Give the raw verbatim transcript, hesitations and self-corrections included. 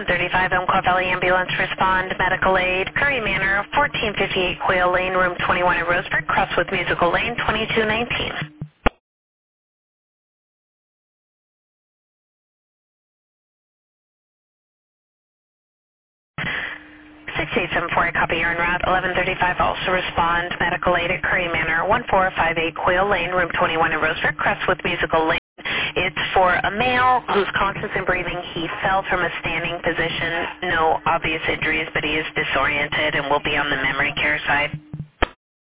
eleven thirty-five Elmclaw Valley Ambulance respond, medical aid, Curry Manor, fourteen fifty-eight Quail Lane, room twenty-one at Roseburg, cross with Musical Lane, twenty-two nineteen. six eight seven four, I copy, you're en route. eleven thirty-five also respond, medical aid at Curry Manor, one four five eight Quail Lane, room twenty-one at Roseburg, cross with Musical Lane. It's for a male who's conscious and breathing. He fell from a standing position. No obvious injuries, but he is disoriented and will be on the memory care side.